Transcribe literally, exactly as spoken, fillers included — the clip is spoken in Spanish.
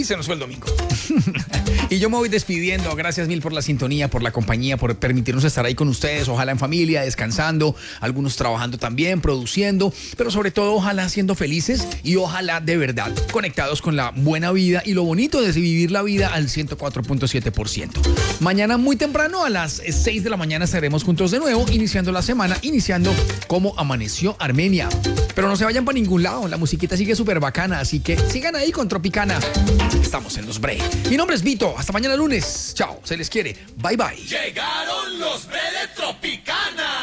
se nos fue el domingo. Y yo me voy despidiendo. Gracias mil por la sintonía, por la compañía, por permitirnos estar ahí con ustedes. Ojalá en familia, descansando, algunos trabajando también, produciendo, pero sobre todo ojalá siendo felices y ojalá de verdad conectados con la buena vida y lo bonito de vivir la vida al ciento cuatro punto siete por ciento. Mañana muy temprano a las seis de la mañana estaremos juntos de nuevo, iniciando la semana, iniciando como amaneció Armenia. Pero no se vayan para ningún lado, la musiquita sigue súper bacana, así que sigan ahí con Tropicana. Estamos en los break. Mi nombre es Vito, hasta mañana lunes. Chao, se les quiere. Bye bye. Llegaron los break de Tropicana.